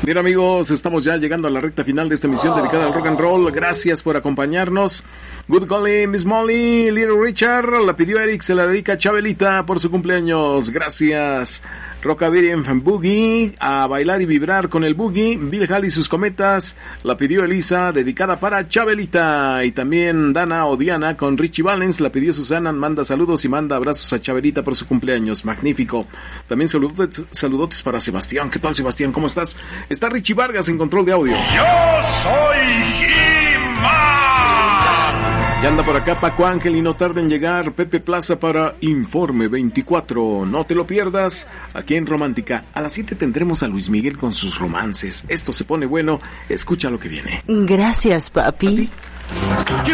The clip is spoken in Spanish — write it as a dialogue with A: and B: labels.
A: Bien, amigos, estamos ya llegando a la recta final de esta emisión dedicada al rock and roll. Gracias por acompañarnos. Good golly, Miss Molly, Little Richard, la pidió Eric, se la dedica a Chabelita por su cumpleaños. Gracias. Rockabilly and Boogie, a bailar y vibrar con el Boogie. Bill Hall y sus cometas, la pidió Elisa, dedicada para Chabelita. Y también Dana o Diana con Richie Valens, la pidió Susana, manda saludos y manda abrazos a Chabelita por su cumpleaños. Magnífico. También saludotes para Sebastián. ¿Qué tal, Sebastián? ¿Cómo estás? Está Richie Vargas en control de audio.
B: Yo soy He-Man.
A: Y anda por acá Paco Ángel y no tarda en llegar Pepe Plaza para Informe 24. No te lo pierdas, aquí en Romántica. A las 7 tendremos a Luis Miguel con sus romances. Esto se pone bueno, escucha lo que viene.
C: Gracias, papi.